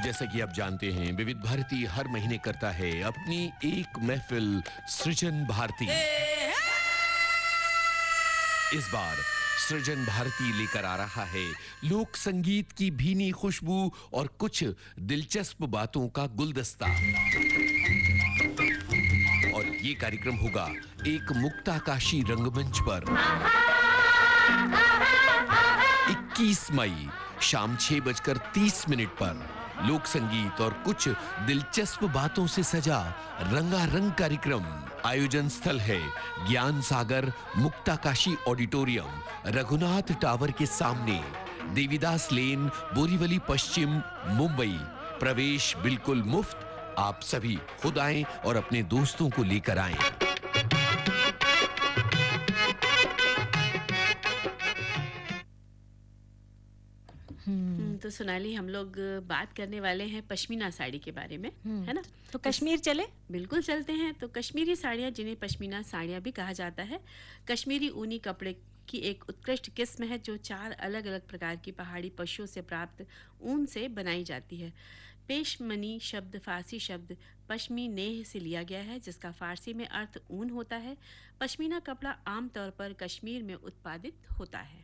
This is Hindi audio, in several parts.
जैसा कि आप जानते हैं, विविध भारती हर महीने करता है अपनी एक महफिल सृजन भारती। इस बार सृजन भारती लेकर आ रहा है लोक संगीत की भीनी खुशबू और कुछ दिलचस्प बातों का गुलदस्ता। और ये कार्यक्रम होगा एक मुक्ताकाशी रंगमंच पर 21 मई शाम 6:30 पर लोक संगीत और कुछ दिलचस्प बातों से सजा रंगारंग कार्यक्रम। आयोजन स्थल है ज्ञान सागर मुक्ताकाशी ऑडिटोरियम, रघुनाथ टावर के सामने, देवीदास लेन, बोरीवली पश्चिम, मुंबई। प्रवेश बिल्कुल मुफ्त। आप सभी खुद आएं और अपने दोस्तों को लेकर आएं। तो सोनाली, हम लोग बात करने वाले हैं पश्मीना साड़ी के बारे में, है ना? तो कश्मीर चले? बिल्कुल चलते हैं। तो कश्मीरी साड़ियाँ, जिन्हें पश्मीना साड़ियाँ भी कहा जाता है, कश्मीरी ऊनी कपड़े की एक उत्कृष्ट किस्म है जो 4 अलग-अलग प्रकार की पहाड़ी पशुओं से प्राप्त ऊन से बनाई जाती है। पेशमनी शब्द फारसी शब्द पश्मीनेह से लिया गया है, जिसका फारसी में अर्थ ऊन होता है। पश्मीना कपड़ा आमतौर पर कश्मीर में उत्पादित होता है।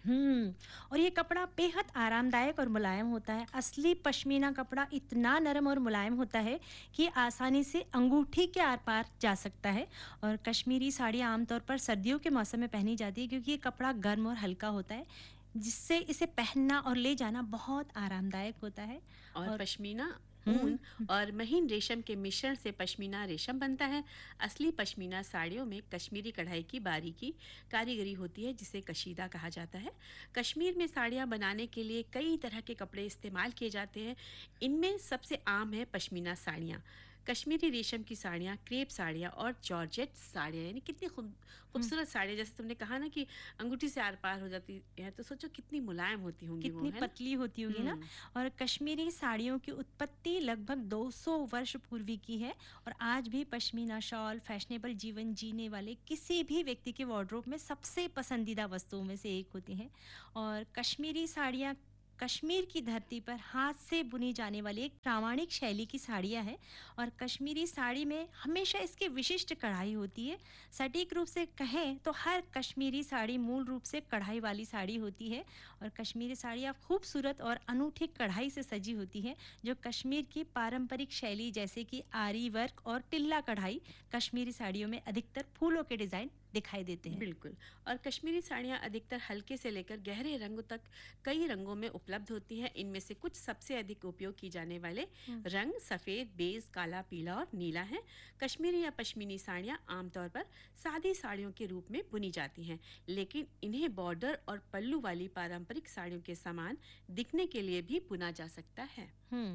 और ये कपड़ा बेहद आरामदायक और मुलायम होता है। असली पश्मीना कपड़ा इतना नरम और मुलायम होता है कि आसानी से अंगूठी के आर पार जा सकता है। और कश्मीरी साड़ियाँ आमतौर पर सर्दियों के मौसम में पहनी जाती है, क्योंकि ये कपड़ा गर्म और हल्का होता है, जिससे इसे पहनना और ले जाना बहुत आरामदायक होता है। और पश्मीना ऊन और महीन रेशम के मिश्रण से पश्मीना रेशम बनता है। असली पश्मीना साड़ियों में कश्मीरी कढ़ाई की बारीकी कारीगरी होती है, जिसे कशीदा कहा जाता है। कश्मीर में साड़ियाँ बनाने के लिए कई तरह के कपड़े इस्तेमाल किए जाते हैं। इनमें सबसे आम है पश्मीना साड़ियाँ, कश्मीरी रेशम की साड़ियाँ, क्रेप साड़ियाँ और जॉर्जेट साड़ियाँ। यानी कितनी खूबसूरत साड़ियाँ, जैसे तुमने कहा ना कि अंगूठी से आर पार हो जाती है, तो सोचो कितनी मुलायम होती होंगी, कितनी पतली होती होगी ना। और कश्मीरी साड़ियों की उत्पत्ति लगभग 200 वर्ष पूर्व की है। और आज भी पश्मीना शॉल फैशनेबल जीवन जीने वाले किसी भी व्यक्ति के वार्डरोब में सबसे पसंदीदा वस्तुओं में से एक होती हैं। और कश्मीरी साड़ियाँ कश्मीर की धरती पर हाथ से बुनी जाने वाली एक प्रामाणिक शैली की साड़ियाँ हैं। और कश्मीरी साड़ी में हमेशा इसकी विशिष्ट कढ़ाई होती है। सटीक रूप से कहें तो हर कश्मीरी साड़ी मूल रूप से कढ़ाई वाली साड़ी होती है। और कश्मीरी साड़ियाँ खूबसूरत और अनूठी कढ़ाई से सजी होती हैं, जो कश्मीर की पारंपरिक शैली जैसे कि आरी वर्क और टिल्ला कढ़ाई कश्मीरी साड़ियों में अधिकतर फूलों के डिज़ाइन दिखाई देते हैं। बिल्कुल। और कश्मीरी साड़ियाँ अधिकतर हल्के से लेकर गहरे रंगों तक कई रंगों में उपलब्ध होती हैं। इनमें से कुछ सबसे अधिक उपयोग की जाने वाले रंग सफ़ेद, बेज, काला, पीला और नीला हैं। कश्मीरी या पश्मीनी साड़ियाँ आमतौर पर सादी साड़ियों के रूप में बुनी जाती हैं, लेकिन इन्हें बॉर्डर और पल्लू वाली पारंपरिक साड़ियों के समान दिखने के लिए भी बुना जा सकता है।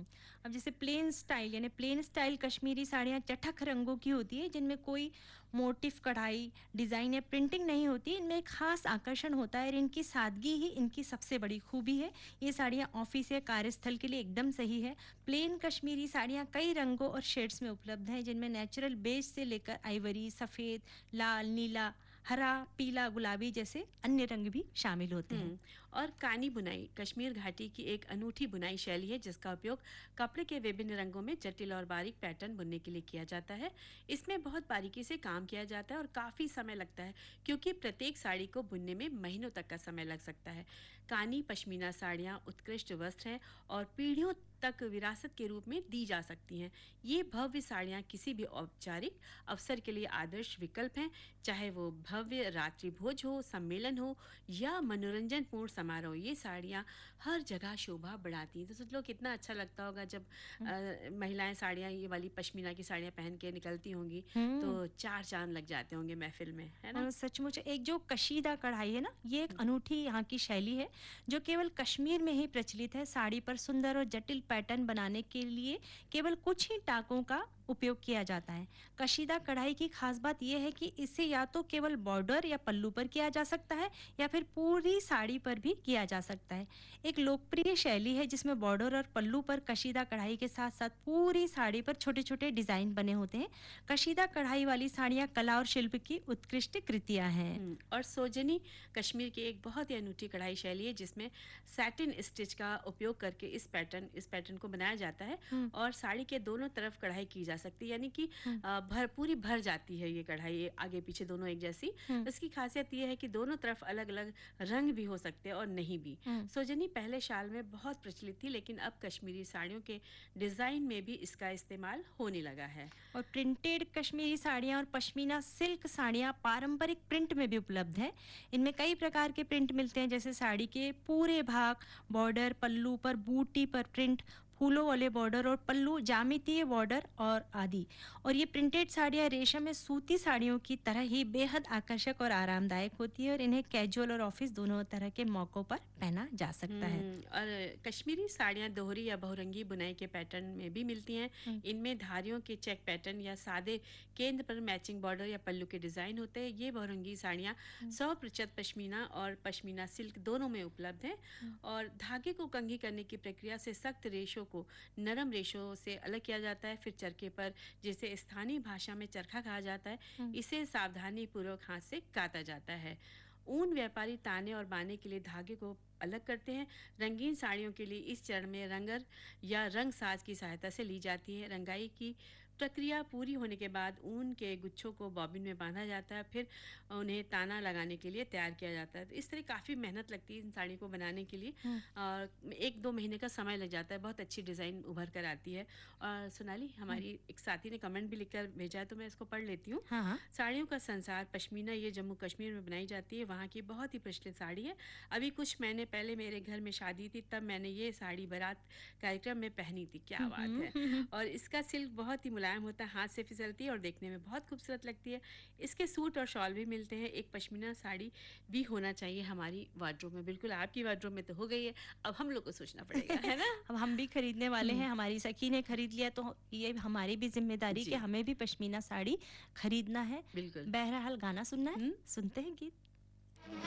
अब जैसे प्लेन स्टाइल, यानी प्लेन स्टाइल कश्मीरी साड़ियाँ चटक रंगों की होती है, जिनमें कोई मोटिफ, कढ़ाई, डिज़ाइन या प्रिंटिंग नहीं होती। इनमें एक खास आकर्षण होता है और इनकी सादगी ही इनकी सबसे बड़ी खूबी है। ये साड़ियाँ ऑफिस या कार्यस्थल के लिए एकदम सही है। प्लेन कश्मीरी साड़ियाँ कई रंगों और शेड्स में उपलब्ध हैं, जिनमें नेचुरल बेज से लेकर आइवरी, सफ़ेद, लाल, नीला, हरा, पीला, गुलाबी जैसे अन्य रंग भी शामिल होते हैं। और कानी बुनाई कश्मीर घाटी की एक अनूठी बुनाई शैली है, जिसका उपयोग कपड़े के विभिन्न रंगों में जटिल और बारीक पैटर्न बुनने के लिए किया जाता है। इसमें बहुत बारीकी से काम किया जाता है और काफ़ी समय लगता है, क्योंकि प्रत्येक साड़ी को बुनने में महीनों तक का समय लग सकता है। कानी पश्मीना साड़ियाँ उत्कृष्ट वस्त्र हैं और पीढ़ियों तक विरासत के रूप में दी जा सकती हैं। ये भव्य साड़ियाँ किसी भी औपचारिक अवसर के लिए आदर्श विकल्प हैं, चाहे वो भव्य रात्रि भोज हो, सम्मेलन हो या मनोरंजनपूर्ण समारोह। ये साड़ियाँ हर जगह शोभा बढ़ाती हैं। तो सोच लो कितना अच्छा लगता होगा जब महिलाएं साड़ियाँ, ये वाली पश्मीना की साड़ियाँ पहन के निकलती होंगी, तो 4 चांद लग जाते होंगे महफिल में, है ना? और सचमुच एक जो कशीदा कढ़ाई है ना, ये एक अनूठी यहाँ की शैली है जो केवल कश्मीर में ही प्रचलित है। साड़ी पर सुंदर और जटिल पैटर्न बनाने के लिए केवल कुछ ही टाकों का उपयोग किया जाता है। कशीदा कढ़ाई की खास बात यह है कि इसे या तो केवल बॉर्डर या पल्लू पर किया जा सकता है या फिर पूरी साड़ी पर भी किया जा सकता है। एक लोकप्रिय शैली है जिसमें बॉर्डर और पल्लू पर कशीदा कढ़ाई के साथ साथ पूरी साड़ी पर छोटे छोटे डिजाइन बने होते हैं। कशीदा कढ़ाई वाली साड़ियाँ कला और शिल्प की उत्कृष्ट कृतियां हैं। और सोजनी कश्मीर की एक बहुत ही अनूठी कढ़ाई शैली है जिसमें सैटिन स्टिच का उपयोग करके इस पैटर्न को बनाया जाता है हम्म, और साड़ी के दोनों तरफ कढ़ाई की जा सकती है, यानी कि हम्म, पूरी भर जाती है ये कढ़ाई, आगे पीछे दोनों एक जैसी। हम्म, इसकी खासियत ये है कि दोनों तरफ अलग अलग रंग भी हो सकते हैं और नहीं भी। हम्म। सोजनी पहले शाल में बहुत प्रचलित थी, लेकिन अब कश्मीरी साड़ियों के डिजाइन में भी इसका इस्तेमाल होने लगा है। और प्रिंटेड कश्मीरी साड़ियाँ और पश्मीना सिल्क साड़ियाँ पारंपरिक प्रिंट में भी उपलब्ध है। इनमें कई प्रकार के प्रिंट मिलते हैं, जैसे साड़ी के पूरे भाग, बॉर्डर, पल्लू पर बूटी पर प्रिंट, फूलों वाले बॉर्डर और पल्लू जामितीय बॉर्डर और आदि। और ये प्रिंटेड साड़ियाँ रेशम में सूती साड़ियों की तरह ही बेहद आकर्षक और आरामदायक होती है और इन्हें कैजुअल और ऑफिस दोनों तरह के मौक़ों पर पहना जा सकता है। और कश्मीरी साड़ियाँ दोहरी या बहुरंगी बुनाई के पैटर्न में भी मिलती हैं। हम्म, इनमें धारियों के चेक पैटर्न या सादे केंद्र पर मैचिंग बॉर्डर या पल्लू के डिज़ाइन होते हैं। ये बहुरंगी साड़ियाँ हम्म, 100% पश्मीना और पश्मीना सिल्क दोनों में उपलब्ध हैं। हम्म, और धागे को कंघी करने की प्रक्रिया से सख्त रेशों को नरम रेशों से अलग किया जाता है। फिर चरखे पर, जिसे स्थानीय भाषा में चरखा कहा जाता है, हम्म, इसे सावधानी पूर्वक हाथ से काता जाता है। ऊन व्यापारी ताने और बाने के लिए धागे को अलग करते हैं। रंगीन साड़ियों के लिए इस चरण में रंगर या रंग साज की सहायता से ली जाती है। रंगाई की प्रक्रिया पूरी होने के बाद ऊन के गुच्छों को बॉबिन में बांधा जाता है, फिर उन्हें ताना लगाने के लिए तैयार किया जाता है। तो इस तरह काफ़ी मेहनत लगती है इन साड़ी को बनाने के लिए हम्म। और 1-2 महीने का समय लग जाता है। बहुत अच्छी डिज़ाइन उभर कर आती है। और सोनाली, हमारी एक साथी ने कमेंट भी लिखकर भेजा है, तो मैं इसको पढ़ लेती हूँ। हाँ, हाँ। साड़ियों का संसार पश्मीना, ये जम्मू कश्मीर में बनाई जाती है। वहाँ की बहुत ही प्रचलित साड़ी है। अभी कुछ महीने पहले मेरे घर में शादी थी, तब मैंने ये साड़ी बारात कार्यक्रम में पहनी थी। क्या बात है! और इसका सिल्क बहुत ही मुलायम होता है, हाथ से फिसलती है और देखने में बहुत खूबसूरत लगती है। इसके सूट और शॉल भी मिलते हैं। एक पश्मीना साड़ी भी होना चाहिए हमारी वार्डरोब में। बिल्कुल, आपकी वार्डरोब में तो हो गई है, अब हम लोग को सोचना पड़ेगा, है ना? अब हम भी खरीदने वाले हुँ। हैं, हमारी सखी ने खरीद लिया तो ये हमारी भी जिम्मेदारी कि जी, हमें भी पश्मीना साड़ी खरीदना है। बिल्कुल। बहरहाल गाना सुनना है, हुँ। सुनते हैं गीत।